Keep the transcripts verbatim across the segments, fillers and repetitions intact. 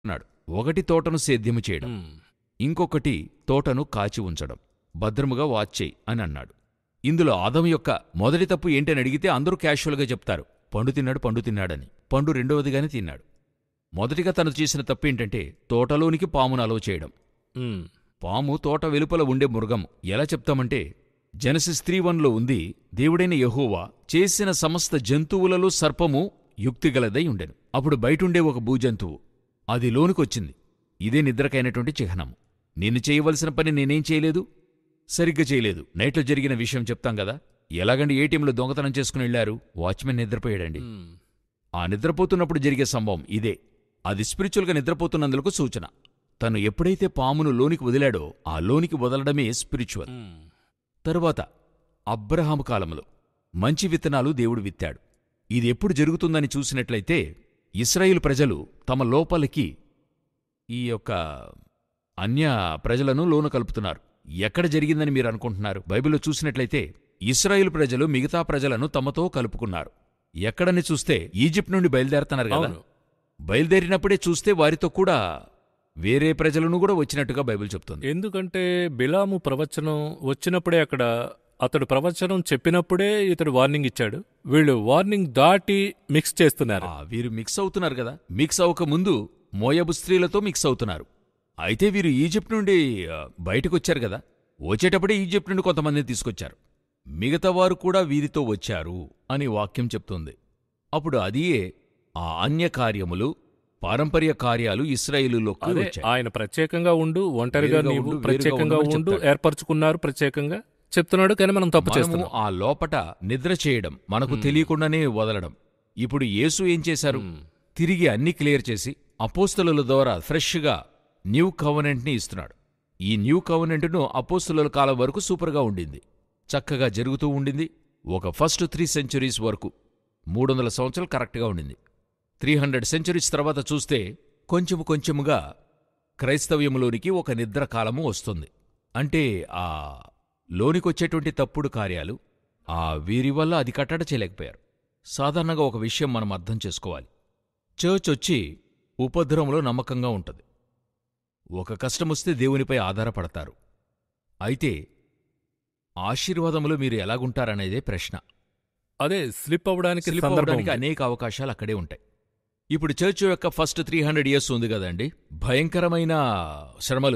అన్నాడు. ఒకటి తోటను సేద్యము చేయడం, ఇంకొకటి తోటను కాచి ఉంచడం, భద్రముగా వాచ్చేయి అని అన్నాడు. ఇందులో ఆదము యొక్క మొదటి తప్పు ఏంటని అడిగితే అందరూ క్యాషువల్గా చెప్తారు, పండు తిన్నాడు పండు తిన్నాడని. పండు రెండవదిగానే తిన్నాడు. మొదటిగా తను చేసిన తప్పేంటంటే తోటలోనికి పామును అలవ చేయడం. పాము తోట వెలుపల ఉండే మృగం. ఎలా చెప్తామంటే జెనసిస్ త్రీ వన్లో ఉంది, దేవుడైన యెహోవా చేసిన సమస్త జంతువులలో సర్పము యుక్తిగలదై ఉండెను. అప్పుడు బయటుండే ఒక భూజంతువు అది లోనికొచ్చింది. ఇదే నిద్రకైనటువంటి చిహ్నము. నేను చేయవలసిన పని నేనేం చేయలేదు, సరిగ్గా చేయలేదు. నైట్లో జరిగిన విషయం చెప్తాం కదా. ఎలాగండి ఏటీఎంలో దొంగతనం చేసుకుని వెళ్లారు, వాచ్మెన్ నిద్రపోయాడండి. ఆ నిద్రపోతున్నప్పుడు జరిగే సంభవం ఇదే. అది స్పిరిచువల్గా నిద్రపోతున్నందుకు సూచన. తను ఎప్పుడైతే పామును లోనికి వదిలాడో ఆ లోనికి వదలడమే స్పిరిచువల్. తరువాత అబ్రహాము కాలంలో మంచి విత్తనాలు దేవుడు విత్తాడు. ఇది ఎప్పుడు జరుగుతుందని చూసినట్లయితే ఇశ్రాయేలు ప్రజలు తమ లోపలికి ఈ యొక్క అన్య ప్రజలను లోను కలుపుతున్నారు. ఎక్కడ జరిగిందని మీరు అనుకుంటున్నారు? బైబిల్లో చూసినట్లయితే ఇశ్రాయేలు ప్రజలు మిగతా ప్రజలను తమతో కలుపుకున్నారు. ఎక్కడని చూస్తే ఈజిప్ట్ నుండి బయలుదేరుతున్నారు కదా. బయలుదేరినప్పుడే చూస్తే వారితో కూడా వేరే ప్రజలను కూడా వచ్చినట్టుగా బైబిల్ చెప్తుంది. ఎందుకంటే బిలాము ప్రవచనం వచ్చినప్పుడే అక్కడ అతడు ప్రవచనం చెప్పినప్పుడే ఇతడు వార్నింగ్ ఇచ్చాడు. వీళ్ళు వార్నింగ్ దాటి మిక్స్ చేస్తున్నారు. వీరు మిక్స్ అవుతున్నారు కదా. మిక్స్ అవ్వక ముందు మోయాబు స్త్రీలతో మిక్స్ అవుతున్నారు. అయితే వీరు ఈజిప్ట్ నుండి బయటకొచ్చారు కదా. వచ్చేటప్పుడే ఈజిప్ట్ నుండి కొంతమందిని తీసుకొచ్చారు. మిగతావారు కూడా వీరితో వచ్చారు అని వాక్యం చెప్తుంది. అప్పుడు అదియే ఆ అన్య కార్యములు, పారంపర్య కార్యాలు ఇశ్రాయేలులోకి వచ్చాయి. ఆయన ప్రత్యేకంగా ఉండు, ఒంటరిగా నీవు ప్రత్యేకంగా ఉండు, ఏర్పరచుకున్నారు ప్రత్యేకంగా చెప్తున్నాడు. కానీ మనం తప్పు చేస్తున్నాం. ఆ లోపట నిద్ర చేయడం, మనకు తెలియకుండానే వదలడం. ఇప్పుడు యేసు ఏం చేశారు? తిరిగి అన్ని క్లియర్ చేసి అపోస్తలుల ద్వారా ఫ్రెష్గా న్యూ కవనెంట్ని ఇస్తున్నాడు. ఈ న్యూ కవనెంట్ను అపోస్తలుల కాలం వరకు సూపర్గా ఉండింది, చక్కగా జరుగుతూ ఉండింది. ఒక ఫస్ట్ త్రీ సెంచురీస్ వరకు మూడు వందల సంవత్సరాలు కరెక్ట్గా ఉండింది. త్రీ హండ్రెడ్ సెంచురీస్ తర్వాత చూస్తే కొంచెము కొంచెముగా క్రైస్తవ్యంలోనికి ఒక నిద్ర కాలము వస్తుంది. అంటే ఆ లోనికొచ్చేటువంటి తప్పుడు కార్యాలు ఆ వీరి వల్ల అది కట్టడ చేయలేకపోయారు. సాధారణంగా ఒక విషయం మనం అర్థం చేసుకోవాలి. చర్చ్ వచ్చి ఉపద్రవంలో నమ్మకంగా ఉంటుంది. ఒక కష్టమొస్తే దేవునిపై ఆధారపడతారు. అయితే ఆశీర్వాదములో మీరు ఎలాగుంటారనేదే ప్రశ్న. అదే స్లిప్ అవ్వడానికి స్లిప్ అవ్వడానికి అనేక అవకాశాలు అక్కడే ఉంటాయి. ఇప్పుడు చర్చ్ యొక్క ఫస్ట్ త్రీ హండ్రెడ్ ఇయర్స్ ఉంది కదండి, భయంకరమైన శ్రమలు.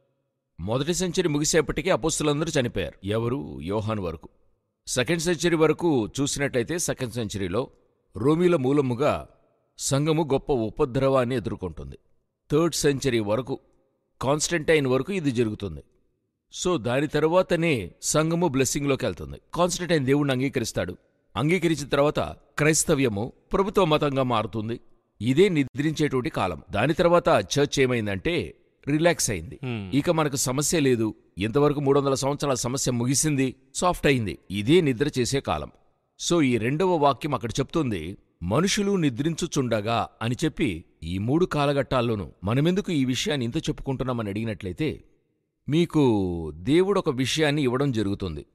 మొదటి సెంచరీ ముగిసేపటికీ అపోస్తులందరూ చనిపోయారు. ఎవరు? యోహాను వరకు. సెకండ్ సెంచరీ వరకు చూసినట్టయితే సెకండ్ సెంచరీలో రోమీల మూలముగా సంఘము గొప్ప ఉపద్రవాన్ని ఎదుర్కొంటుంది. థర్డ్ సెంచరీ వరకు, కాన్స్టంటైన్ వరకు ఇది జరుగుతుంది. సో దాని తరువాతనే సంఘము బ్లెస్సింగ్లోకి వెళ్తుంది. కాన్స్టంటైన్ దేవుణ్ణి అంగీకరిస్తాడు. అంగీకరించిన తర్వాత క్రైస్తవ్యము ప్రభుత్వ మతంగా మారుతుంది. ఇదే నిద్రించేటువంటి కాలం. దాని తర్వాత చర్చ్ ఏమైందంటే రిలాక్స్ అయింది. ఇక మనకు సమస్య లేదు. ఇంతవరకు మూడు వందల సంవత్సరాల సమస్య ముగిసింది, సాఫ్ట్ అయింది. ఇదే నిద్ర చేసే కాలం. సో ఈ రెండవ వాక్యం అక్కడ చెప్తుంది, మనుషులు నిద్రించుచుండగా అని చెప్పి. ఈ మూడు కాలఘట్టాల్లోనూ మనమెందుకు ఈ విషయాన్ని ఇంత చెప్పుకుంటున్నామని అడిగినట్లయితే, మీకు దేవుడొక విషయాన్ని ఇవ్వడం జరుగుతుంది.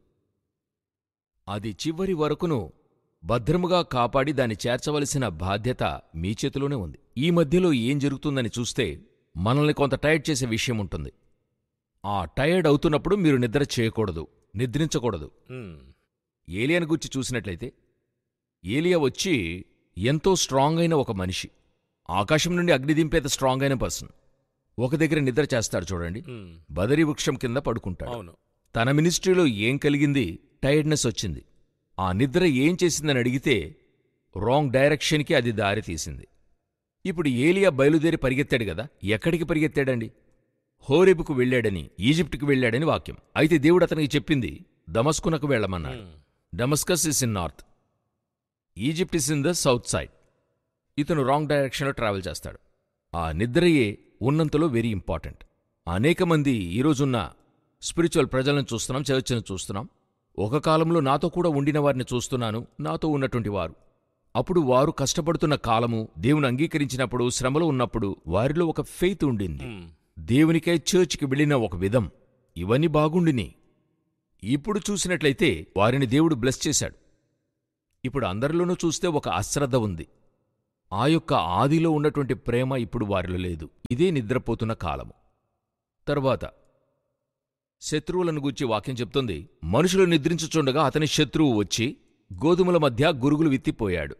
అది చివరి వరకును భద్రముగా కాపాడి దాన్ని చేర్చవలసిన బాధ్యత మీ చేతిలోనే ఉంది. ఈ మధ్యలో ఏం జరుగుతుందని చూస్తే మనల్ని కొంత టైర్డ్ చేసే విషయం ఉంటుంది. ఆ టైర్డ్ అవుతున్నప్పుడు మీరు నిద్ర చేయకూడదు, నిద్రించకూడదు. ఏలియాను గురించి చూసినట్లయితే ఏలియా వచ్చి ఎంతో స్ట్రాంగ్ అయిన ఒక మనిషి, ఆకాశం నుండి అగ్ని దింపేత స్ట్రాంగ్ అయిన పర్సన్. ఒక దగ్గర నిద్ర చేస్తాడు చూడండి, బదరీ వృక్షం కింద పడుకుంటాడు. తన మినిస్ట్రీలో ఏం కలిగింది? టైర్డ్నెస్ వచ్చింది. ఆ నిద్ర ఏం చేసిందని అడిగితే రాంగ్ డైరెక్షన్కి అది దారి తీసింది. ఇప్పుడు ఏలియా బయలుదేరి పరిగెత్తాడు కదా. ఎక్కడికి పరిగెత్తాడండి? హోరేబుకు వెళ్లాడని, ఈజిప్టుకు వెళ్లాడని వాక్యం. అయితే దేవుడు అతనికి చెప్పింది దమస్కునకు వెళ్లమన్నాడు. Damascus is in north, Egypt is in the south side. ఇతను రాంగ్ డైరెక్షన్లో ట్రావెల్ చేస్తాడు. ఆ నిద్రయే ఉన్నంతలో వెరీ ఇంపార్టెంట్. అనేక మంది ఈరోజున్న స్పిరిచువల్ ప్రజలను చూస్తున్నాం, చర్చ్ను చూస్తున్నాం. ఒక కాలంలో నాతో కూడా ఉండిన వారిని చూస్తున్నాను, నాతో ఉన్నటువంటి వారు. అప్పుడు వారు కష్టపడుతున్న కాలము, దేవుని అంగీకరించినప్పుడు, శ్రమలో ఉన్నప్పుడు వారిలో ఒక ఫెయిత్ ఉండింది. దేవునికై చర్చ్కి వెళ్ళిన ఒక విధం, ఇవన్నీ బాగుండిని. ఇప్పుడు చూసినట్లయితే వారిని దేవుడు బ్లెస్ చేశాడు. ఇప్పుడు అందరిలోనూ చూస్తే ఒక అశ్రద్ధ ఉంది. ఆ యొక్క ఆదిలో ఉన్నటువంటి ప్రేమ ఇప్పుడు వారిలో లేదు. ఇదే నిద్రపోతున్న కాలము. తరువాత శత్రువులను గూర్చి వాక్యం చెప్తుంది, మనుషులు నిద్రించుచుండగా అతని శత్రువు వచ్చి గోధుమల మధ్య గురుగులు విత్తిపోయాడు.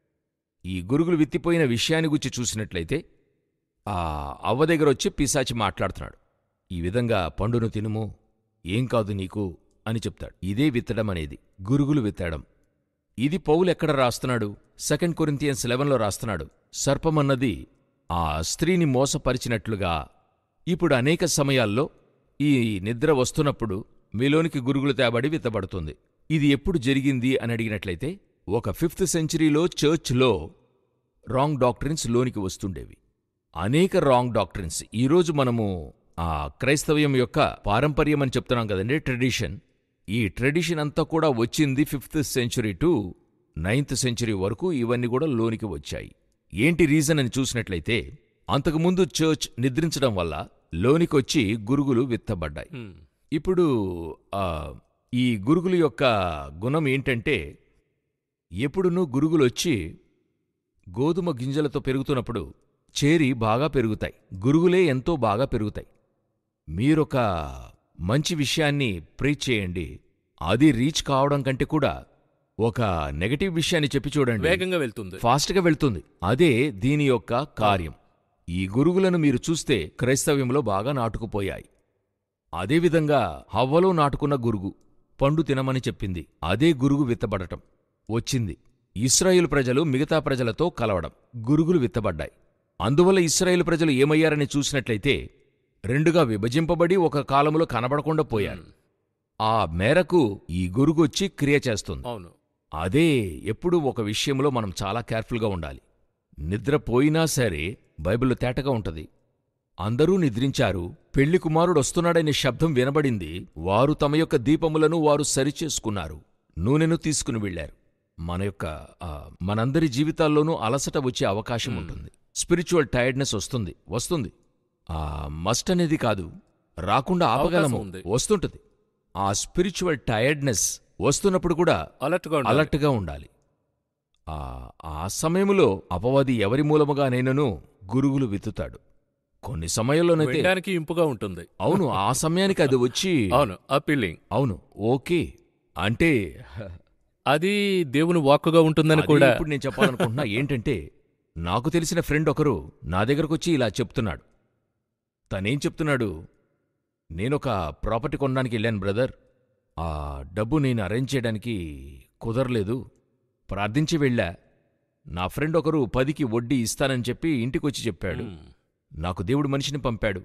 ఈ గురుగులు విత్తిపోయిన విషయాన్ని గురించి చూసినట్లయితే ఆ అవ్వ దగ్గరొచ్చి పిశాచి మాట్లాడుతున్నాడు. ఈ విధంగా పండును తినుము, ఏం కాదు నీకు అని చెప్తాడు. ఇదే విత్తడం అనేది, గురుగులు విత్తడం. ఇది పౌలు ఎక్కడ రాస్తున్నాడు? సెకండ్ కొరింథియన్స్ లెవెన్లో రాస్తున్నాడు. సర్పమన్నది ఆ స్త్రీని మోసపరిచినట్లుగా ఇప్పుడు అనేక సమయాల్లో ఈ నిద్ర వస్తున్నప్పుడు మీలోనికి గురుగులు తేబడి విత్తబడుతుంది. ఇది ఎప్పుడు జరిగింది అని అడిగినట్లయితే ఒక ఫిఫ్త్ సెంచరీలో చర్చ్లో రాంగ్ డాక్ట్రిన్స్ లోనికి వస్తుండేవి. అనేక రాంగ్ డాక్ట్రిన్స్. ఈరోజు మనము ఆ క్రైస్తవ్యం యొక్క పారంపర్యం అని చెప్తున్నాం కదండి, ట్రెడిషన్. ఈ ట్రెడిషన్ అంతా కూడా వచ్చింది fifth century to ninth century వరకు. ఇవన్నీ కూడా లోనికి వచ్చాయి. ఏంటి రీజన్ అని చూసినట్లయితే అంతకుముందు చర్చ్ నిద్రించడం వల్ల లోనికొచ్చి గురుగులు విత్తబడ్డాయి. ఇప్పుడు ఆ ఈ గురుగులు యొక్క గుణం ఏంటంటే, ఎప్పుడునూ గురుగులొచ్చి గోధుమ గింజలతో పెరుగుతున్నప్పుడు చేరి బాగా పెరుగుతాయి. గురుగులే ఎంతో బాగా పెరుగుతాయి. మీరొక మంచి విషయాన్ని ప్రీచ్ చేయండి, అది రీచ్ కావడం కంటే కూడా ఒక నెగటివ్ విషయాన్ని చెప్పి చూడండి, వేగంగా వెళ్తుంది, ఫాస్ట్గా వెళ్తుంది. అదే దీని యొక్క కార్యం. ఈ గురుగులను మీరు చూస్తే క్రైస్తవ్యంలో బాగా నాటుకుపోయాయి. అదేవిధంగా హవ్వలో నాటుకున్న గురుగు పండు తినమని చెప్పింది. అదే గురుగు విత్తబడటం వచ్చింది. ఇశ్రాయేలు ప్రజలు మిగతా ప్రజలతో కలవడం, గురుగులు విత్తబడ్డాయి. అందువల్ల ఇశ్రాయేలు ప్రజలు ఏమయ్యారని చూసినట్లయితే రెండుగా విభజింపబడి ఒక కాలంలో కనబడకుండా పోయారు. ఆ మేరకు ఈ గురుగొచ్చి క్రియ చేస్తుంది. అవును. అదే ఎప్పుడూ ఒక విషయంలో మనం చాలా కేర్ఫుల్గా ఉండాలి. నిద్రపోయినా సరే బైబిల్లో తేటగా ఉంటది. అందరూ నిద్రించారు, పెళ్లి కుమారుడొస్తున్నాడనే శబ్దం వినబడింది. వారు తమ యొక్క దీపములను వారు సరిచేసుకున్నారు, నూనెను తీసుకుని వెళ్లారు. మన యొక్క మనందరి జీవితాల్లోనూ అలసట వచ్చే అవకాశం ఉంటుంది. స్పిరిచువల్ టైర్డ్నెస్ వస్తుంది వస్తుంది ఆ మస్ట్ అనేది కాదు, రాకుండా ఆపగలము, వస్తుంటది. ఆ స్పిరిచువల్ టైర్డ్నెస్ వస్తున్నప్పుడు కూడా అలర్ట్గా ఉండాలి. ఆ ఆ సమయములో అపవాది ఎవరి మూలముగా నేనను గురుగులు విత్తుతాడు. కొన్ని సమయంలోనైతే ఇంపుగా ఉంటుంది. అవును, ఆ సమయానికి అది వచ్చి అవును అప్పీలింగ్, అవును ఓకే అంటే అది దేవుని వాక్కుగా ఉంటుందని కూడా ఇప్పుడు నేను చెప్పాలనుకుంటున్నా. ఏంటంటే నాకు తెలిసిన ఫ్రెండ్ ఒకరు నా దగ్గరకొచ్చి ఇలా చెప్తున్నాడు. తనేం చెప్తున్నాడు, నేనొక ప్రాపర్టీ కొనడానికి వెళ్ళాను బ్రదర్, ఆ డబ్బు నేను అరేంజ్ చేయడానికి కుదరలేదు, ప్రార్థించి వెళ్ళా. నా ఫ్రెండ్ ఒకరు పదికి వడ్డీ ఇస్తానని చెప్పి ఇంటికొచ్చి చెప్పాడు. నాకు దేవుడు మనిషిని పంపాడు.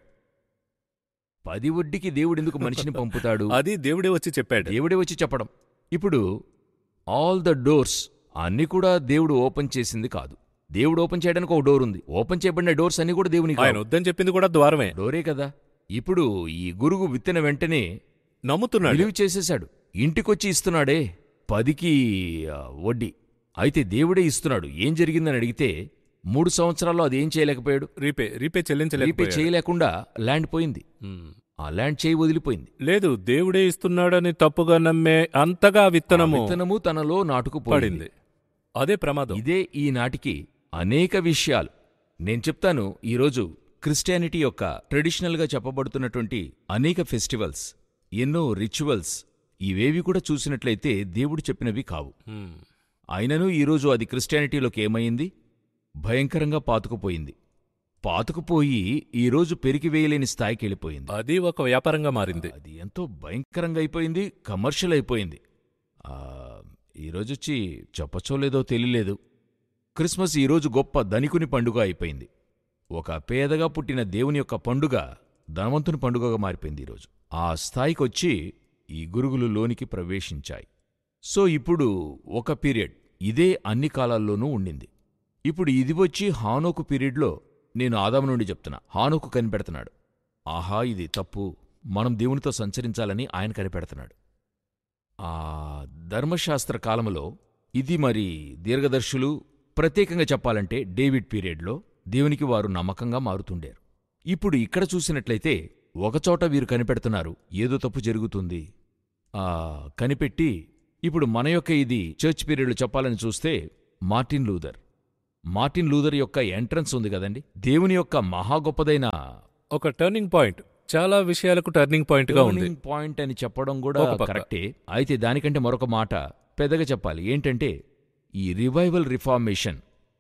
పది వడ్డీకి దేవుడెందుకు మనిషిని పంపుతాడు? అది దేవుడే వచ్చి చెప్పాడు. దేవుడే వచ్చి చెప్పడం. ఇప్పుడు ఆల్ ద డోర్స్ అన్నీ కూడా దేవుడు ఓపెన్ చేసింది కాదు. దేవుడు ఓపెన్ చేయడానికి ఒక డోర్ ఉంది. ఓపెన్ చేయబడిన డోర్స్ అన్నీ కూడా దేవునికి ఆయన వద్దని చెప్పింది కూడా ద్వారమే, డోరే కదా. ఇప్పుడు ఈ గురుగు విత్తిన వెంటనే నమ్ముతున్నాడు, విలువ చేసేశాడు. ఇంటికొచ్చి ఇస్తున్నాడే పదికి వడ్డీ, అయితే దేవుడే ఇస్తున్నాడు. ఏం జరిగిందని అడిగితే మూడు సంవత్సరాల్లో అది ఏం చేయలేకపోయాడు, రీపే రీపే చెల్లించలే రీపే చేయలేకుండా ల్యాండ్ పోయింది. ఆ ల్యాండ్ చేయి వదిలిపోయింది. లేదు, దేవుడే ఇస్తున్నాడని తప్పుగా నమ్మే అంతగా విత్తనము విత్తనము తనలో నాటుకుపోయింది. అదే ప్రమాదం. ఇదే ఈనాటికి అనేక విషయాలు నేను చెప్తాను. ఈరోజు క్రిస్టియానిటీ యొక్క ట్రెడిషనల్గా చెప్పబడుతున్నటువంటి అనేక ఫెస్టివల్స్, ఎన్నో రిచువల్స్, ఇవేవి కూడా చూసినట్లయితే దేవుడు చెప్పినవి కావు. అయినను ఈరోజు అది క్రిస్టియానిటీలోకి ఏమైంది, భయంకరంగా పాతుకుపోయింది. పాతుకుపోయి ఈరోజు పెరిగివేయలేని స్థాయికి వెళ్ళిపోయింది. అది ఒక వ్యాపారంగా మారింది. అది ఎంతో భయంకరంగా అయిపోయింది, కమర్షియల్ అయిపోయింది. ఈరోజొచ్చి చెప్పచ్చో లేదో తెలియలేదు, క్రిస్మస్ ఈరోజు గొప్ప ధనికుని పండుగ అయిపోయింది. ఒక పేదగా పుట్టిన దేవుని యొక్క పండుగ ధనవంతుని పండుగగా మారిపోయింది ఈరోజు. ఆ స్థాయికొచ్చి ఈ గురుగులు లోనికి ప్రవేశించాయి. సో ఇప్పుడు ఒక పీరియడ్ ఇదే అన్ని కాలాల్లోనూ ఉండింది. ఇప్పుడు ఇది వచ్చి హానోకు పీరియడ్లో నేను ఆదాము నుండి చెప్తున్నా. హానోకు కనిపెడుతున్నాడు, ఆహా ఇది తప్పు, మనం దేవునితో సంచరించాలని ఆయన కనిపెడుతున్నాడు. ఆ ధర్మశాస్త్ర కాలంలో ఇది మరి దీర్ఘదర్శులు, ప్రత్యేకంగా చెప్పాలంటే డేవిడ్ పీరియడ్లో దేవునికి వారు నమ్మకంగా మారుతుండారు. ఇప్పుడు ఇక్కడ చూసినట్లయితే ఒకచోట వీరు కనిపెడుతున్నారు, ఏదో తప్పు జరుగుతుంది. ఆ కనిపెట్టి ఇప్పుడు మన యొక్క ఇది చర్చ్ పీరియడ్లో చెప్పాలని చూస్తే మార్టిన్ లూథర్, మార్టిన్ లూథర్ యొక్క ఎంట్రన్స్ ఉంది కదండి, దేవుని యొక్క మహా గొప్పదైన ఒక టర్నింగ్ పాయింట్, చాలా విషయాలకు టర్నింగ్ పాయింట్ గా ఉంది. టర్నింగ్ పాయింట్ అని చెప్పడం కూడా ఒక పక్క. కరెక్టే. అయితే దానికంటే మరొక మాట పెద్దగా చెప్పాలి. ఏంటంటే ఈ revival reformation,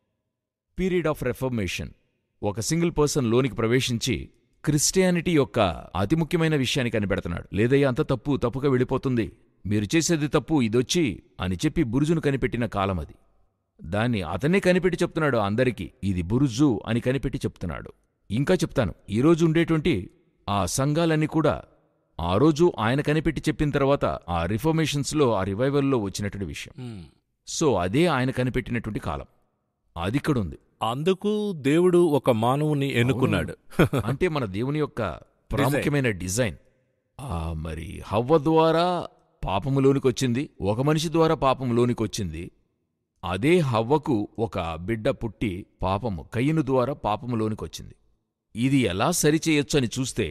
period of reformation, ఒక సింగిల్ పర్సన్ లోనికి ప్రవేశించి క్రిస్టియానిటీ యొక్క అతి ముఖ్యమైన విషయాన్ని కనిపెడుతున్నాడు. లేదయ్యా అంత తప్పు, తప్పుగా వెళ్ళిపోతుంది, మీరు చేసేది తప్పు, ఇదొచ్చి అని చెప్పి బురుజును కనిపెట్టిన కాలం అది. దాన్ని అతనే కనిపెట్టి చెప్తున్నాడు అందరికీ, ఇది బురుజు అని కనిపెట్టి చెప్తున్నాడు. ఇంకా చెప్తాను, ఈరోజు ఉండేటువంటి ఆ సంఘాలన్నీ కూడా ఆ రోజు ఆయన కనిపెట్టి చెప్పిన తర్వాత ఆ రిఫర్మేషన్స్లో, ఆ రివైవల్లో వచ్చినటువంటి విషయం. మ్మ్. సో అదే ఆయన కనిపెట్టినటువంటి కాలం అదిక్కడుంది. అందుకు దేవుడు ఒక మానవుని ఎన్నుకున్నాడు. అంటే మన దేవుని యొక్క ప్రాముఖ్యమైన డిజైన్. ఆ మరి హవ్వ ద్వారా పాపములోనికి వచ్చింది, ఒక మనిషి ద్వారా పాపములోనికి వచ్చింది. అదే హవ్వకు ఒక బిడ్డ పుట్టి పాపము కయ్యను ద్వారా పాపములోనికి వచ్చింది. ఇది ఎలా సరిచేయొచ్చు అని చూస్తే,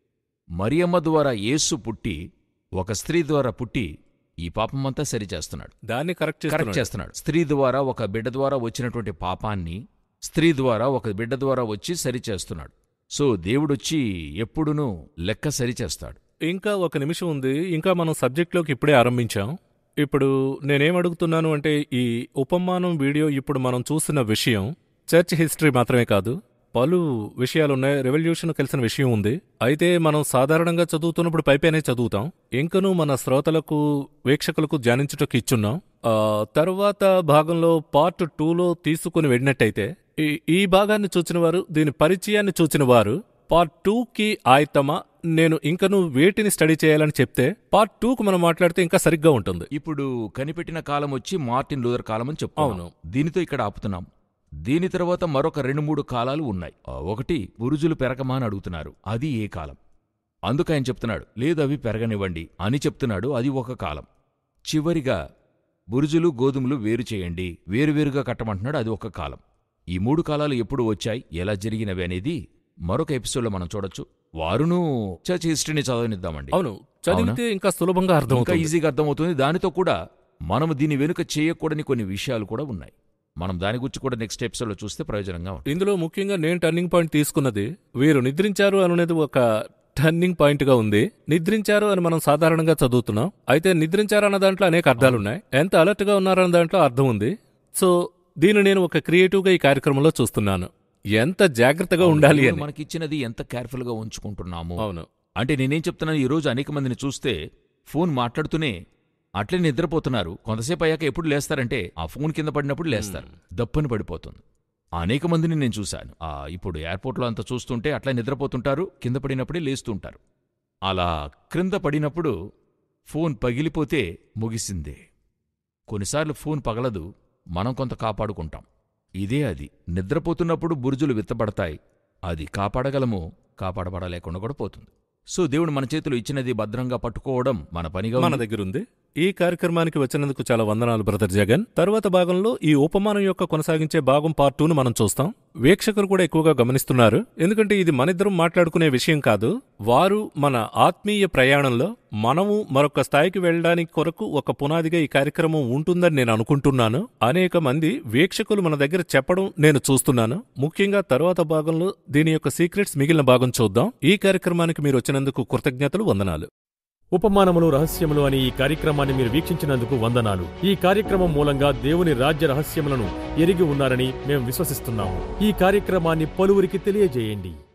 మరియమ్మ ద్వారా యేసు పుట్టి ఒక స్త్రీ ద్వారా పుట్టి ఈ పాపమంతా సరిచేస్తున్నాడు, దాన్ని కరెక్ట్ కరెక్ట్ చేస్తున్నాడు. స్త్రీ ద్వారా ఒక బిడ్డ ద్వారా వచ్చినటువంటి పాపాన్ని స్త్రీ ద్వారా ఒక బిడ్డ ద్వారా వచ్చి సరిచేస్తున్నాడు. సో దేవుడొచ్చి ఎప్పుడునూ లెక్క సరిచేస్తాడు. ఇంకా ఒక నిమిషం ఉంది, ఇంకా మనం సబ్జెక్ట్లోకి ఇప్పుడే ఆరంభించాం. ఇప్పుడు నేనేం అడుగుతున్నాను అంటే, ఈ ఉపమానం వీడియో ఇప్పుడు మనం చూసిన విషయం చర్చ్ హిస్టరీ మాత్రమే కాదు, పలు విషయాలున్నాయి. రెవల్యూషన్ కలిసిన విషయం ఉంది. అయితే మనం సాధారణంగా చదువుతున్నప్పుడు పైపైనే చదువుతాం. ఇంకనూ మన శ్రోతలకు, వీక్షకులకు ధ్యానించుటకు ఇచ్చున్నాం. ఆ తర్వాత భాగంలో పార్ట్ టూలో తీసుకుని వెళ్ళినట్టయితే, ఈ ఈ భాగాన్ని చూచిన వారు, దీని పరిచయాన్ని చూచిన వారు పార్ట్ టూకి ఆయతమా, నేను ఇంకనూ వేటిని స్టడీ చేయాలని చెప్తే పార్ట్ టూకు మనం మాట్లాడితే ఇంకా సరిగ్గా ఉంటుంది. ఇప్పుడు కనిపెట్టిన కాలం వచ్చి మార్టిన్ లూథర్ కాలం అని చెప్తాం. అవును. దీనితో ఇక్కడ ఆపుతున్నాం. దీని తర్వాత మరొక రెండు మూడు కాలాలు ఉన్నాయి. ఆ, ఒకటి బురుజులు పెరగమా అని అడుగుతున్నారు, అది ఏ కాలం? అందుకు ఆయన చెప్తున్నాడు, లేదు అవి పెరగనివ్వండి అని చెప్తున్నాడు, అది ఒక కాలం. చివరిగా బురుజులు గోధుమలు వేరు చేయండి, వేరువేరుగా కట్టమంటున్నాడు, అది ఒక కాలం. ఈ మూడు కాలాలు ఎప్పుడు వచ్చాయి, ఎలా జరిగినవి అనేది మరొక ఎపిసోడ్లో మనం చూడొచ్చు. వారును చర్చ్ హిస్టరీని చదవనిద్దామండి. అవును, చదివితే ఇంకా సులభంగా అర్థం ఇంకా ఈజీగా అర్థమవుతుంది. దానితో కూడా మనము దీని వెనుక చేయకూడని కొన్ని విషయాలు కూడా ఉన్నాయి. మనం దాని గురించి కూడా నెక్స్ట్ ఎపిసోడ్లో చూస్తే ప్రయోజనంగా ఉంటుంది. ఇందులో ముఖ్యంగా నేను టర్నింగ్ పాయింట్ తీసుకున్నది, వీరు నిద్రించారు అనేది ఒక టర్నింగ్ పాయింట్ గా ఉంది. నిద్రించారు అని మనం సాధారణంగా చదువుతున్నాం. అయితే నిద్రించారు అన్న దాంట్లో అనేక అర్థాలున్నాయి. ఎంత అలర్ట్ గా ఉన్నారన్న దాంట్లో అర్థం ఉంది. సో దీన్ని నేను ఒక క్రియేటివ్ గా ఈ కార్యక్రమంలో చూస్తున్నాను. ఎంత జాగ్రత్తగా ఉండాలి అని. మనకిచ్చినది ఎంత కేర్ఫుల్ గా ఉంచుకుంటున్నాము. అవును. అంటే నేనేం చెప్తున్నాను, ఈ రోజు అనేక మందిని చూస్తే ఫోన్ మాట్లాడుతూనే అట్లే నిద్రపోతున్నారు. కొంతసేపు అయ్యాక ఎప్పుడు లేస్తారంటే ఆ ఫోన్ కింద పడినప్పుడు లేస్తారు, దప్పని పడిపోతుంది. అనేక మందిని నేను చూశాను. ఆ ఇప్పుడు ఎయిర్పోర్ట్లో అంతా చూస్తుంటే అట్లా నిద్రపోతుంటారు, కింద పడినప్పుడే లేస్తుంటారు. అలా క్రింద పడినప్పుడు ఫోన్ పగిలిపోతే ముగిసిందే. కొన్నిసార్లు ఫోన్ పగలదు, మనం కొంత కాపాడుకుంటాం. ఇదే అది. నిద్రపోతున్నప్పుడు బురుజులు విత్తబడతాయి, అది కాపాడగలము, కాపాడబడలేకుండా కూడా పోతుంది. సో దేవుడు మన చేతులు ఇచ్చినది భద్రంగా పట్టుకోవడం మన పనిగా మన దగ్గరుంది. ఈ కార్యక్రమానికి వచ్చినందుకు చాలా వందనాలు బ్రదర్ జగన్. తరువాత భాగంలో ఈ ఉపమానం యొక్క కొనసాగించే భాగం పార్ట్ టూను మనం చూస్తాం. వీక్షకులు కూడా ఎక్కువగా గమనిస్తున్నారు, ఎందుకంటే ఇది మనిద్దరం మాట్లాడుకునే విషయం కాదు. వారు మన ఆత్మీయ ప్రయాణంలో మనము మరొక స్థాయికి వెళ్ళడానికి కొరకు ఒక పునాదిగా ఈ కార్యక్రమం ఉంటుందని నేను అనుకుంటున్నాను. అనేక మంది వీక్షకులు మన దగ్గర చెప్పడం నేను చూస్తున్నాను. ముఖ్యంగా తరువాత భాగంలో దీని యొక్క సీక్రెట్స్ మిగిలిన భాగం చూద్దాం. ఈ కార్యక్రమానికి మీరు వచ్చినందుకు కృతజ్ఞతలు, వందనాలు. ఉపమానములు రహస్యములు అని ఈ కార్యక్రమాన్ని మీరు వీక్షించినందుకు వందనాలు. ఈ కార్యక్రమం మూలంగా దేవుని రాజ్య రహస్యములను ఎరిగి ఉన్నారని మేము విశ్వసిస్తున్నాము. ఈ కార్యక్రమాన్ని పలువురికి తెలియజేయండి.